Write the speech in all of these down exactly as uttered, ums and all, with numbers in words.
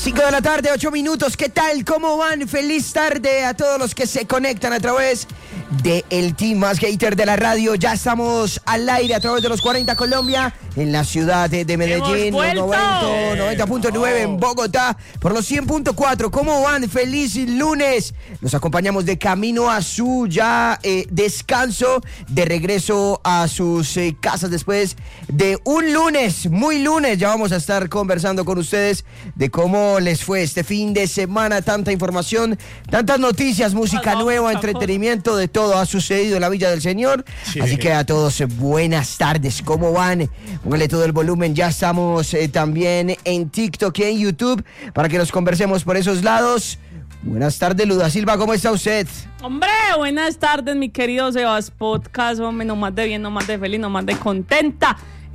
cinco de la tarde, ocho minutos. ¿Qué tal? ¿Cómo van? Feliz tarde a todos los que se conectan a través de el team más hater de la radio. Ya estamos al aire a través de los cuarenta Colombia en la ciudad de, de Medellín, los noventa punto nueve en Bogotá, por los cien punto cuatro. ¿Cómo van? Feliz lunes. Nos acompañamos de camino a su ya eh, descanso, de regreso a sus eh, casas después de un lunes, muy lunes. Ya vamos a estar conversando con ustedes de cómo les fue este fin de semana. Tanta información, tantas noticias, música nueva, entretenimiento, de todo ha sucedido en la Villa del Señor. Sí. Así que a todos, buenas tardes. ¿Cómo van? Póngale todo el volumen. Ya estamos eh, también en TikTok y en YouTube para que nos conversemos por esos lados. Buenas tardes, Luda Silva, ¿cómo está usted? Hombre, buenas tardes, mi querido Sebas Podcast. Hombre, no más de bien, no más de feliz, no más de contenta.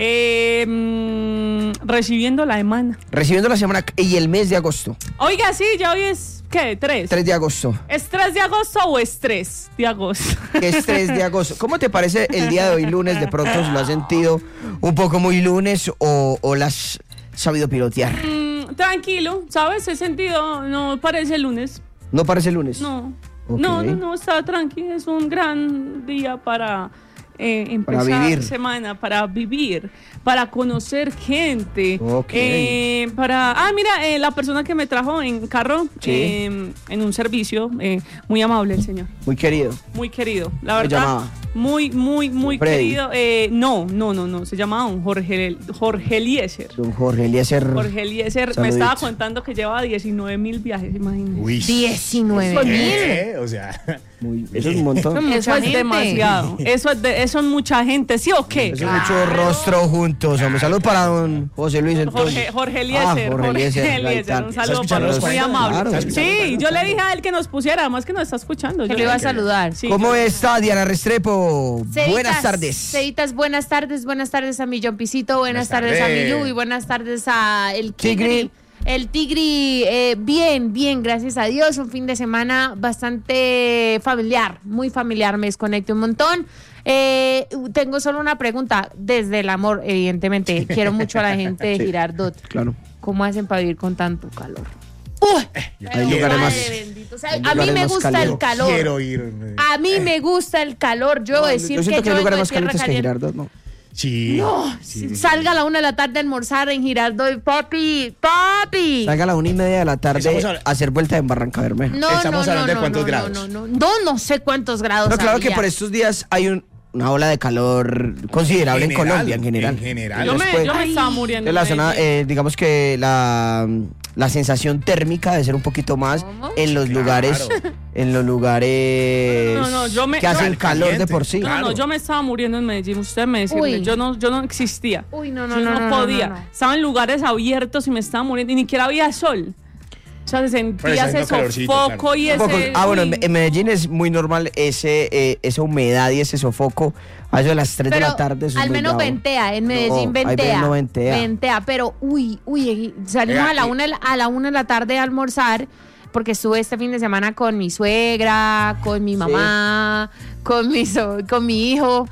Eh, mmm, recibiendo la semana. Recibiendo la semana y el mes de agosto. Oiga, sí, ya hoy es, ¿qué? ¿Tres? tres de agosto. ¿Es tres de agosto o es tres de agosto? Es tres de agosto. ¿Cómo te parece el día de hoy, lunes? De pronto, ¿lo has sentido un poco muy lunes o, o lo has sabido pilotear? Mm, tranquilo, ¿sabes? He sentido, no parece lunes. ¿No parece lunes? No. Okay. No, no, no, está tranquilo. Es un gran día para... Eh, empezar para vivir. semana, para vivir, para conocer gente, okay. eh, para... Ah, mira, eh, la persona que me trajo en carro, sí. eh, en un servicio, eh, muy amable el señor. Muy querido. Muy querido, la verdad. ¿Se llamaba? Muy, muy, muy Freddy. querido. Eh, no, no, no, no, se llamaba don Jorge, Jorge Eliezer. Don Jorge Eliezer. Jorge Eliezer me estaba contando que lleva diecinueve mil viajes, imagínate. Uy. diecinueve mil. O sea... Muy, eso es un montón. Eso es demasiado. Eso es, de, eso es mucha gente, ¿sí o qué? Eso es mucho rostro juntos, hombre. Salud para don José Luis entonces. Jorge, Jorge Eliezer. Ah, Jorge Eliezer. Jorge Eliezer. Un saludo para los muy amable. Claro, sí, yo le dije a él que nos pusiera, además que nos está escuchando. Yo le iba a saludar. Sí, ¿Cómo está Diana Restrepo? Ceditas, buenas tardes. Ceditas, buenas tardes. Buenas tardes a mi John Pisito. Buenas, buenas tardes. tardes a mi Yu. Y buenas tardes a el Tigri. El Tigri, eh, bien, bien, gracias a Dios. Un fin de semana bastante familiar, muy familiar. Me desconecté un montón. Eh, tengo solo una pregunta, desde el amor, evidentemente. Quiero mucho a la gente de Girardot. Claro. ¿Cómo hacen para vivir con tanto calor? ¡Uy! Hay lugares más, bendito. O sea, a mí me gusta el calor. Quiero ir. A mí me gusta el calor. Yo no, decir yo siento que, que yo hay lugares vengo más de tierra calientes que caliente. Girardot, ¿no? Sí. No, sí. Salga a la una de la tarde a almorzar en Girardot, papi, papi. Salga a la una y media de la tarde a... a hacer vuelta en Barranca Bermeja. No, Estamos no, hablando no, de cuántos no, grados. No, no, no, no, no sé cuántos grados. No, claro había. que por estos días hay un, una ola de calor considerable en, general, en Colombia en general. En general. Yo me, Después, yo me estaba muriendo. en la zona, eh, digamos que la, la sensación térmica debe ser un poquito más ¿Cómo? en los Claro. lugares, en los lugares No, no, no, yo me- que hacen Claro, calor caliente. de por sí. No, Claro. no, yo me estaba muriendo en Medellín. Usted me decía, Uy. yo no, yo no existía. Uy, no, no, yo no, no, no, podía. no, no. Estaba en lugares abiertos y me estaba muriendo y ni siquiera había sol. O sea, se sentía Pero ese haciendo calorcito, sofoco claro. y Un poco- ese... ah, bueno, uy. en, en Medellín es muy normal ese eh, esa humedad y ese sofoco. A eso de las tres de Pero la tarde. Eso es al muy menos bravo. ventea, en Medellín No, hay veces ventea, no ventea. ventea, pero uy, uy, salimos Oiga, a la y- una a la una de la tarde a almorzar porque estuve este fin de semana con mi suegra, con mi mamá, con mi so- con mi hijo,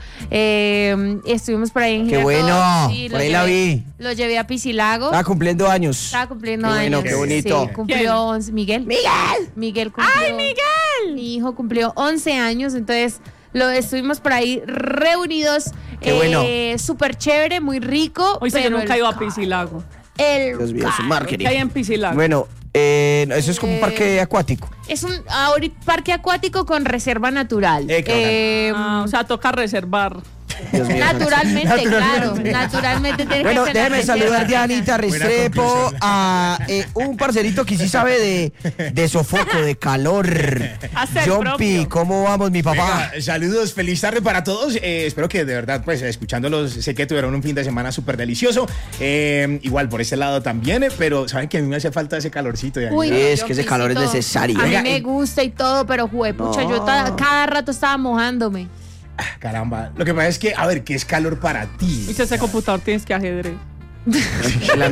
eh, estuvimos por ahí en ¡Qué Girardot. bueno! Sí, Por lo ahí la llevé- vi. Lo llevé a Piscilago. Estaba cumpliendo años. Estaba cumpliendo Qué bueno, años. qué bonito. Sí, cumplió ¿Quién? once. Miguel. Miguel. Miguel cumplió. ¡Ay, Miguel! Mi hijo cumplió once años, entonces lo estuvimos por ahí reunidos. Qué bueno. Súper chévere, muy rico. Hoy se yo pero nunca el iba a ca- Piscilago. El Dios mío, su ca- marketing. ¿Qué hay en Piscilago? Bueno, eh, eso es como un Eh, parque acuático. Es un ahorita, parque acuático con reserva natural. Eh, claro. Eh, Ah, o sea, toca reservar. Dios mío. naturalmente, claro. Naturalmente tienes Bueno, que tener déjeme reserva. saludar de Anita Restrepo conclusión. a eh, un parcerito que sí sabe de, de sofoco, de calor. Hacer John propio. P, ¿cómo vamos, mi papá? Venga, saludos, feliz tarde para todos. Eh, espero que de verdad, pues escuchándolos, sé que tuvieron un fin de semana súper delicioso. Eh, igual por ese lado también, eh, pero saben que a mí me hace falta ese calorcito. De Uy, Sí, no, es yo que ese calor es pisito. necesario. A mí Venga, me eh. gusta y todo, pero juepucha, No. yo ta- cada rato estaba mojándome. Caramba, lo que pasa es que, a ver, ¿qué es calor para ti? Y si ese computador tienes que ajedrez. Lana,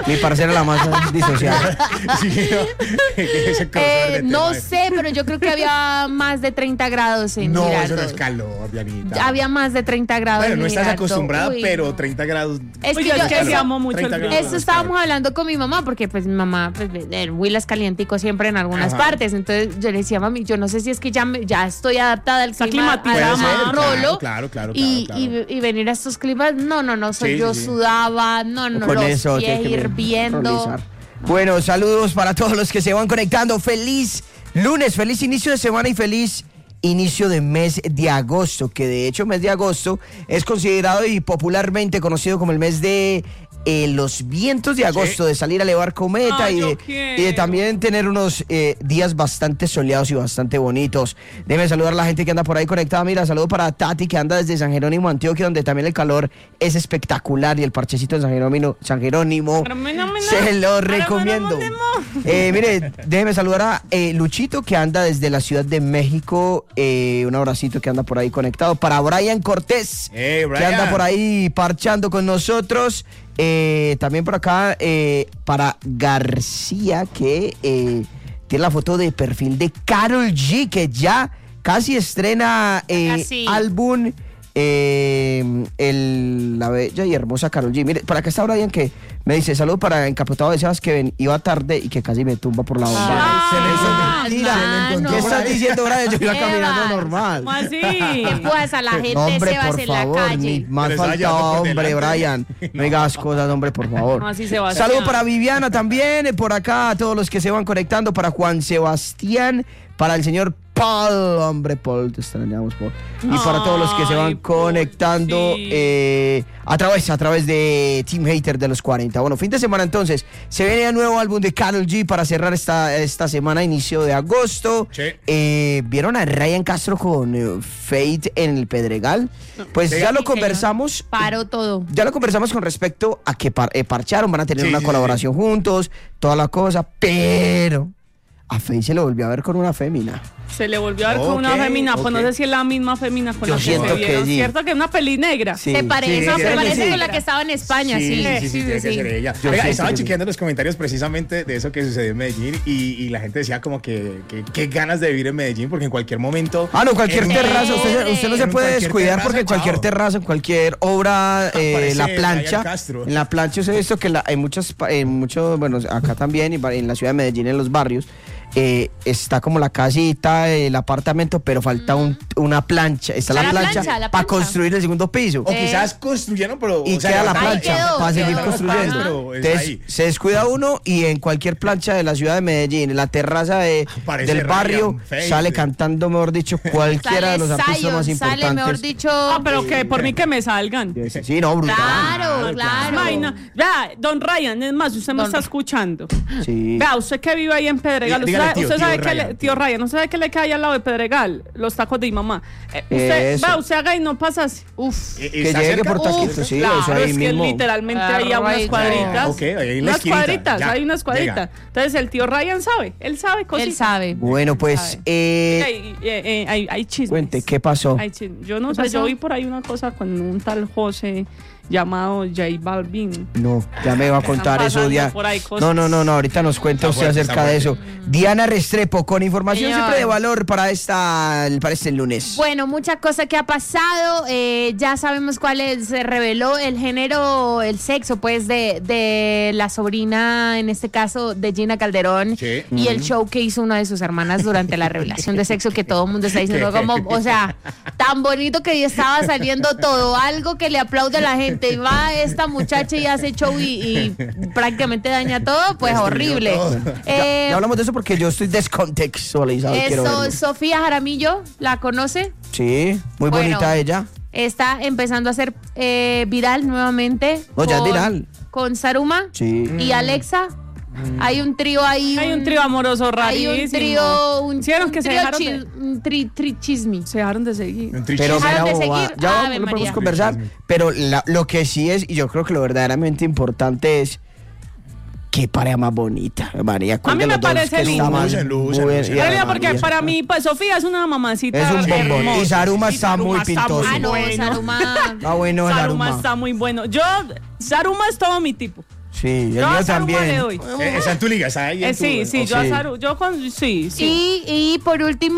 Mi parcera la más disociada. Sí, no, ese crossover de Eh, no tema. sé, pero yo creo que había más de treinta grados en No, Girardot. eso no es calor, Dianita. Había más de treinta grados Bueno, no en estás Girardot. acostumbrada, Uy, pero no. treinta grados. Es Uy, que yo yo, es que eso, amo mucho el treinta frío. grados. eso estábamos hablando con mi mamá, porque pues mi mamá, pues el Huila es calientico siempre en algunas Ajá. partes. Entonces yo le decía, mami, yo no sé si es que ya, me- ya estoy adaptada al Está clima, climatizada, al Puede clima ser, rolo. claro, claro, claro, y, claro, y- y venir a estos climas, no, no, no, soy Sí, yo sí, sí. sudaba, no, no, Con los eso pies tienes que hirviendo. rolizar. Bueno, saludos para todos los que se van conectando. Feliz lunes, feliz inicio de semana y feliz inicio de mes de agosto, que de hecho mes de agosto es considerado y popularmente conocido como el mes de eh, los vientos de agosto, Sí. de salir a elevar cometa Ay, y, yo de, quiero. y de también tener unos eh, días bastante soleados y bastante bonitos. Déjenme saludar a la gente que anda por ahí conectada. Mira, saludo para Tati, que anda desde San Jerónimo, Antioquia, donde también el calor es espectacular y el parchecito de San Jerónimo, San Jerónimo Pero me no, me no. se lo Ahora me no, recomiendo. me no. Eh, mire, déjeme saludar a eh, Luchito, que anda desde la Ciudad de México. Eh, un abracito que anda por ahí conectado. Para Brian Cortés, Hey, que Brian. anda por ahí parchando con nosotros. Eh, también por acá eh, para García, que eh, tiene la foto de perfil de Karol G, que ya casi estrena eh, Casi. álbum. eh, el, la bella y hermosa Karol G. Mire, para acá está Brian, que me dice: salud para Encapotado de Sebas, que ven, iba tarde y que casi me tumba por la bomba. Ah, se le Eso es encontró- mentira. se le encontró ¿Qué por estás ahí. diciendo, Brian? Yo iba Sebas. caminando normal. ¿Cómo así? ¿Qué pasa? La gente No, hombre, Sebas por en favor, la ni calle. más Pero estaba faltaba, llevando por hombre, delante. Brian. No digas cosas, hombre, por favor. No, así Sebastián. Saludos para Viviana también, eh, por acá, a todos los que se van conectando, para Juan Sebastián, para el señor Paul, hombre, Paul, te extrañamos, Paul. Y para todos los que se van Ay, conectando sí. eh, a través, a través de Team Hater de los cuarenta. Bueno, fin de semana entonces, se viene el nuevo álbum de Karol G para cerrar esta, esta semana, inicio de agosto. Sí. Eh, ¿Vieron a Ryan Castro con eh, Fate en el Pedregal? Pues Sí. ya lo Sí, señor. conversamos. Paró todo. Ya lo conversamos con respecto a que par- eh, parcharon, van a tener Sí, una sí, colaboración juntos, toda la cosa, pero a Faye se lo volvió a ver con una fémina. Se le volvió a ver con una Ok, fémina, pues ok. no sé si es la misma fémina con Yo la que siento se que vieron, sí. ¿cierto? Que es una peli negra. Sí. Se parece, Sí, no, sí, se sí, parece sí. con la que estaba en España, sí. Sí, sí, Sí, tiene sí, que sí. ser ella. Yo Oiga, siento estaba que sí. chequeando los comentarios precisamente de eso que sucedió en Medellín y, y la gente decía como que, que qué ganas de vivir en Medellín porque en cualquier momento... Ah, no, cualquier en- terraza, usted, usted no se en puede cualquier descuidar terraza, porque en cualquier chao. terraza, en cualquier obra, eh, Aparece la Brian plancha, Castro. en la plancha usted ha visto que la, hay muchos, pa- en muchos, bueno, acá también, y va- en la ciudad de Medellín, en los barrios, eh, está como la casita, el apartamento, pero falta un- una plancha, está Está la, la plancha, plancha, la para plancha. construir el segundo piso. O quizás construyeron, pero... Y o sea, queda la ahí plancha quedó, para seguir quedó. construyendo. Pero es Entonces, ahí. se descuida uno y en cualquier plancha de la ciudad de Medellín, en la terraza de, Aparece del barrio, Ryan Fate. sale cantando, mejor dicho, cualquiera de los Sale artistas más Zion, importantes. sale, mejor dicho. Ah, pero que por mí que me salgan. Sí, no, brutal. Claro, claro. Vaina. Vea, don Ryan, es más, usted me Don- está escuchando. Sí. Vea, usted que vive ahí en Pedregal, Dí- usted, dígale, sabe- tío, usted tío sabe que Ryan, le, tío. tío Ryan, ¿no sabe que le cae al lado de Pedregal? Los tacos de mi mamá. Eh, usted, Eso. vea, usted haga y no pasa así. Uf. ¿Y- y Que está llegue cerca? por taquito, Uf, sí, claro, eso ahí es que mismo. literalmente ahí a unas Right. cuadritas. Ok, ahí en la unas esquinita, cuadritas, ya, hay unas cuadritas. llega. Entonces el tío Ryan sabe, él sabe cositas. Él sabe. Bueno, pues, Sabe. eh, Hay, eh, eh, hay, hay chismes. cuente, ¿qué pasó? Hay chismes. Yo no ¿Qué sé, pasó? yo vi por ahí una cosa con un tal José llamado J Balvin. No, ya me va a contar Están eso, pasando Diana. por ahí cosas. No, no, no, no, ahorita nos cuenta Está usted fuerte, acerca está de eso. fuerte. Diana Restrepo, con información Señor. siempre de valor para, esta, para este lunes. Bueno, mucha cosa que ha pasado. eh, ya sabemos cuál es, se reveló el género, el sexo, pues, de, de la sobrina, en este caso, de Gina Calderón. Sí. Y el show que hizo una de sus hermanas durante la revelación de sexo, que todo el mundo está diciendo como, o sea, tan bonito que estaba saliendo todo, algo que le aplaude a la gente. Y va esta muchacha y hace show y, y prácticamente daña todo, pues Destruyó horrible. todo. Eh, Ya hablamos de eso porque yo estoy descontextualizado. y quiero eso, verlo. Sofía Jaramillo, ¿la conoce? Sí, muy Bueno. bonita ella. Está empezando a ser eh, viral nuevamente. No, ya es viral. Con Saruma Sí. y Alexa. Hay un trío ahí. Hay un trío amoroso Hay rarísimo. un trío. Un, Hicieron un que se trío dejaron chi- de- un tri, tri chismi. Se dejaron de seguir. Un Pero trichismo. mira, Dejaron de bobada, seguir. ya Ave lo podemos María. conversar, pero la- lo que sí es, y yo creo que lo verdaderamente importante es qué pareja más bonita, María. ¿Cuál A mí de me los dos parece que está lindo. más Lucen, lucen, buena? lucen. Y a Realidad, porque María. para mí, pues Sofía es una mamacita. Es un bombón. hermosa. Y Saruma Y está Saruma muy está pintoso. Ah, no, muy bueno. Saruma. Ah, bueno, Saruma Saruma. está muy bueno. Yo, Saruma es todo mi tipo. Sí. Sí, el Yo mío a Saru también. le doy. Eh, Está en tu liga, está ahí en Eh, tu- sí, sí, ok. yo a Saru, yo con, sí, sí. Y, y por último,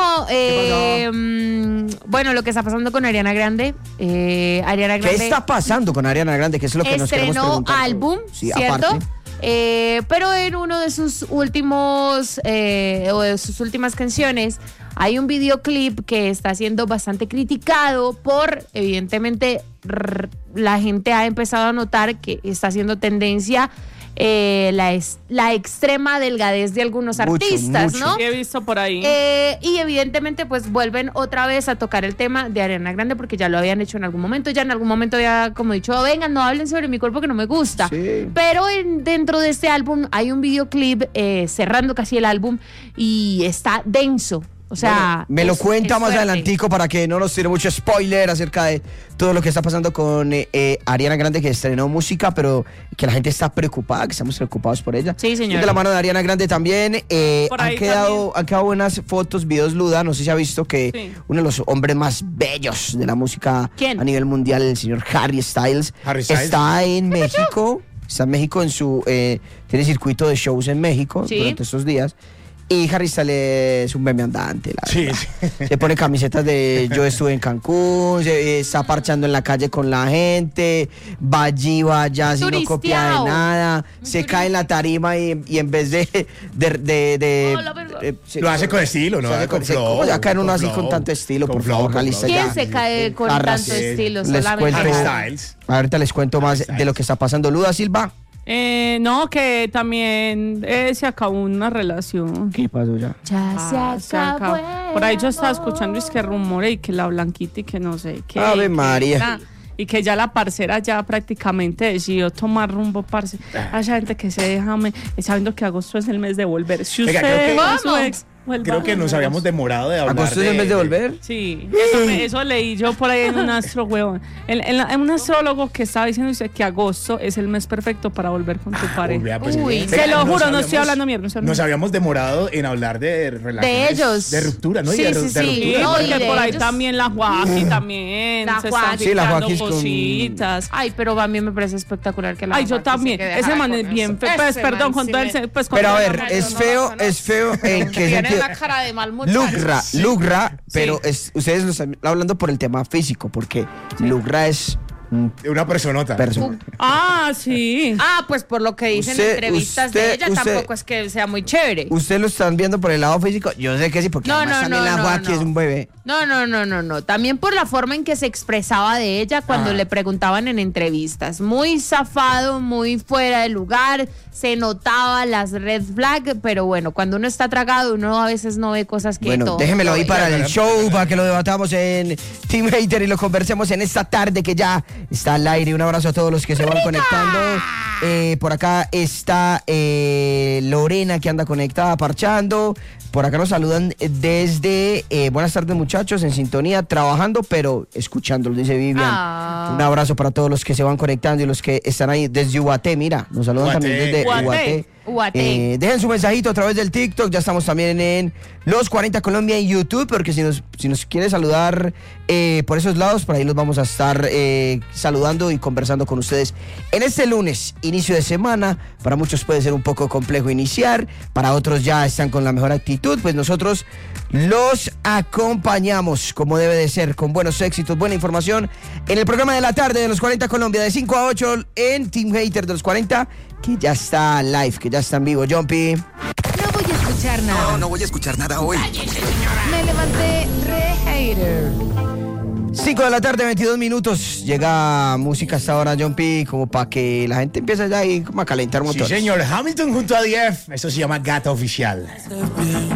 eh, mm, bueno, lo que está pasando con Ariana Grande. Eh, Ariana ¿Qué Grande está pasando con Ariana Grande? Que es lo que nos queremos estrenó preguntar. álbum, Sí, ¿cierto? aparte. Eh, pero en uno de sus últimos eh, o de sus últimas canciones hay un videoclip que está siendo bastante criticado por, evidentemente, rr, la gente ha empezado a notar que está haciendo tendencia eh, la, es- la extrema delgadez de algunos Mucho, artistas, mucho. ¿no? Sí, he visto por ahí. Eh, y evidentemente pues vuelven otra vez a tocar el tema de Ariana Grande porque ya lo habían hecho en algún momento, ya en algún momento había como dicho, "Oh, vengan, no hablen sobre mi cuerpo que no me gusta". Sí. Pero en- dentro de este álbum hay un videoclip eh, cerrando casi el álbum y está denso. O sea, Me lo es- cuenta es más fuerte. adelantico para que no nos tire mucho spoiler acerca de todo lo que está pasando con eh, eh, Ariana Grande, que estrenó música, pero que la gente está preocupada, que estamos preocupados por ella. Sí, señor. Y de la mano de Ariana Grande también eh, Por han, ahí quedado, también. han quedado buenas fotos, videos Luda. No sé si ha visto que Sí. uno de los hombres más bellos de la música ¿Quién? a nivel mundial, el señor Harry Styles, Harry Styles. está en México. Está en México en su. Eh, tiene circuito de shows en México Sí. durante estos días. Y Harry Styles es un meme andante, la Sí, verdad. sí. Se pone camisetas de yo estuve en Cancún, se, eh, está parchando en la calle con la gente, va allí, va allá, si no copia Turisteado. de nada, Un se cae en la tarima y, y en vez de... de, de, de- Oh, la verga. eh, se- Lo hace con estilo, ¿no? se hace Con con- se- flow, ¿Cómo se va a caer uno con así flow, con tanto estilo? con Por flow, favor, con Harry flow. Styles. ¿Quién ya. se cae con Arras. tanto estilo? Les Solamente Harry cuento- Styles. Ahorita les cuento más de lo que está pasando. Luda Silva. Eh, no, que también eh, se acabó una relación. ¿Qué pasó ya? Ya Ah, se acabó. el Por ahí yo estaba escuchando amor. es que rumores y que la blanquita y que no sé qué. Ave y que María. era- Y que ya la parcera ya prácticamente decidió tomar rumbo, parce. Hay gente que se deja, me- sabiendo que agosto es el mes de volver. Si Oiga, usted creo que- es su ex, vuelva Creo que en nos habíamos agosto. demorado de hablar ¿Agosto es en vez de volver? Sí, eso, me- eso leí yo por ahí en un astro, huevón. En, en la- en un astrólogo que estaba diciendo dice que agosto es el mes perfecto para volver con tu pareja. Uy, vea, pues, Uy, venga, se lo nos juro, no habíamos- estoy hablando mierda. no estoy hablando Nos mierda. habíamos demorado en hablar de relaciones. De ellos. De ruptura, ¿no? Y Sí, de, sí, de sí. Sí, ruptura. No, y porque de por ahí ellos- también la Joaquín también La se Joaquín. están Sí, la filtrando Joaquín con- cositas. Ay, pero a mí me parece espectacular que la Ay, yo Joaquín se también. quede Ese dejada man con es bien eso. feo. Pues Ese perdón, man con sí todo el... me- se- Pues, con Pero a todo el ver, amor, es no, no, feo, no, no. es feo en qué Tiene sentido. una cara de mal muchacho. Lugra, Lugra, Sí. pero es, ustedes lo están hablando por el tema físico, porque Lugra es un Una personota. persona. Ah, sí. Ah, pues por lo que dicen Usted- en entrevistas usted- de ella, usted- tampoco es que sea muy chévere. Ustedes lo están viendo por el lado físico, yo sé que sí, porque No, además no, también no, la no, Joaquín no. es un bebé. No, no, no, no, no. También por la forma en que se expresaba de ella cuando Ah. le preguntaban en entrevistas. Muy zafado, muy fuera de lugar. Se notaba las red flag, pero bueno, cuando uno está tragado, uno a veces no ve cosas que Bueno, todo. déjenmelo ahí para el Claro. show, para que lo debatamos en Team Hater y lo conversemos en esta tarde que ya está al aire. Un abrazo a todos los que se van conectando. Eh, por acá está eh, Lorena que anda conectada, parchando. Por acá nos saludan desde eh, buenas tardes muchachos, en sintonía, trabajando, pero escuchándolo, dice Vivian. Ah. Un abrazo para todos los que se van conectando y los que están ahí desde Ubaté, mira, nos saludan Ubaté. también desde Ubaté. Ubaté. Ubaté. Eh, dejen su mensajito a través del TikTok, ya estamos también en Los cuarenta Colombia en YouTube, porque si nos, si nos quiere saludar eh, por esos lados, por ahí los vamos a estar eh, saludando y conversando con ustedes en este lunes, inicio de semana. Para muchos puede ser un poco complejo iniciar, para otros ya están con la mejor actitud, pues nosotros los acompañamos como debe de ser, con buenos éxitos, buena información, en el programa de la tarde de Los cuarenta Colombia, de cinco a ocho en Team Hater de Los cuarenta, que ya está live, que ya está en vivo, Jumpy. No voy a escuchar nada. No, no voy a escuchar nada hoy. Me levanté re hater. cinco de la tarde, veintidós minutos. Llega música hasta ahora, Jumpy, como para que la gente empiece ya ahí como a calentar Sí, motores. señor. Hamilton junto a D F. Eso se llama Gata Oficial.